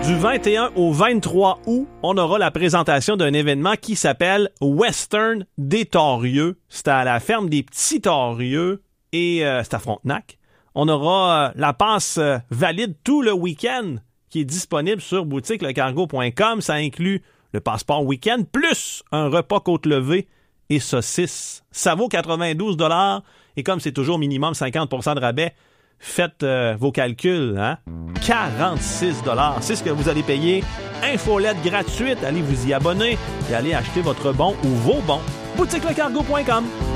Du 21 au 23 août, on aura la présentation d'un événement qui s'appelle Western des Torieux. C'est à la ferme des Petits Torieux et c'est à Frontenac. On aura la passe valide tout le week-end qui est disponible sur boutiquelecargo.com. Ça inclut le passeport week-end plus un repas côte levée et saucisses. Ça vaut 92 $ et comme c'est toujours minimum 50% de rabais, faites vos calculs, hein? 46 $. C'est ce que vous allez payer. Infolette gratuite. Allez vous y abonner et allez acheter votre bon ou vos bons. boutiquelecargo.com.